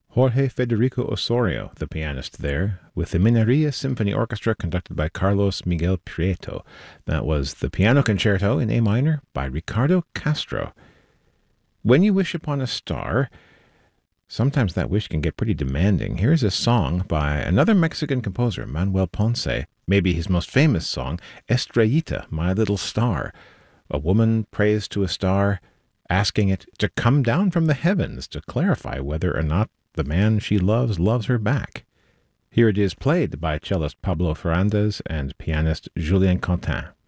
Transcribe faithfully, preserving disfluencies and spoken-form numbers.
Jorge Federico Osorio, the pianist there, with the Mineria Symphony Orchestra conducted by Carlos Miguel Prieto. That was the Piano Concerto in A minor by Ricardo Castro. When you wish upon a star, sometimes that wish can get pretty demanding. Here's a song by another Mexican composer, Manuel Ponce, maybe his most famous song, Estrellita, My Little Star. A woman prays to a star, asking it to come down from the heavens to clarify whether or not the man she loves loves her back. Here it is played by cellist Pablo Ferrandez and pianist Julien Quentin.